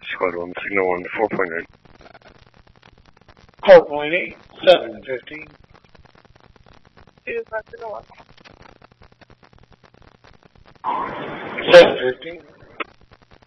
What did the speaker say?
Squad 1, signal 1, 4.8. Hardpoint 715. 2, signal 1. 715.